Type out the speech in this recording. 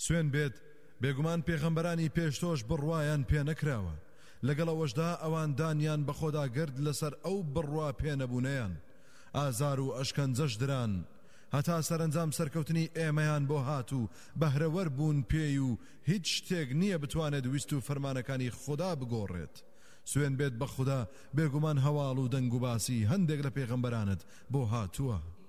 سوێن بێت بێگومان پێغەمبەرانی پێشتۆش بڕوایان پێ نەکراوە لەگەڵەوەشدا ئەوان دانیان بە خۆدا گرد لەسەر ئەو بڕوا پێنەبوونەیان ئازار و ئەشکەنجەش دران هەتا سەرنجام سەرکەوتنی ئێمەیان بۆ هات و بەهرەوەر بوون پێی و هیچ شتێک نییە بتوانێت ویست و فەرمانەکانی خوددا بگۆڕێت سوێن بێت بە خوددا بێگومان هەواڵ و دەنگ و باسی هەندێک لە پێغەمبەرانت بۆ هاتووە